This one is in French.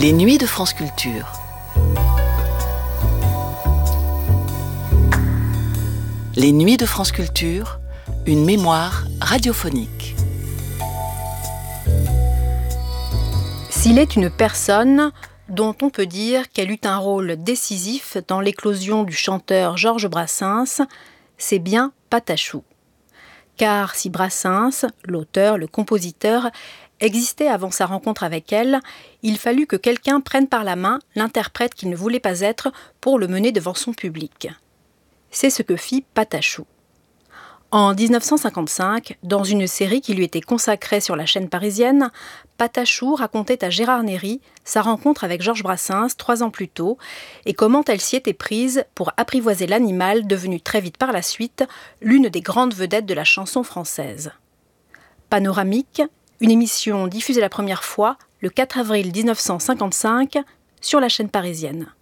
Les nuits de France Culture. Les nuits de France Culture, une mémoire radiophonique. S'il est une personne dont on peut dire qu'elle eut un rôle décisif dans l'éclosion du chanteur Georges Brassens, c'est bien Patachou. Car si Brassens, l'auteur, le compositeur, existait avant sa rencontre avec elle, il fallut que quelqu'un prenne par la main l'interprète qu'il ne voulait pas être pour le mener devant son public. C'est ce que fit Patachou. En 1955, dans une série qui lui était consacrée sur la chaîne parisienne, Patachou racontait à Gérard Néry sa rencontre avec Georges Brassens 3 ans plus tôt et comment elle s'y était prise pour apprivoiser l'animal devenu très vite par la suite l'une des grandes vedettes de la chanson française. Panoramique, une émission diffusée la première fois le 4 avril 1955 sur la chaîne parisienne.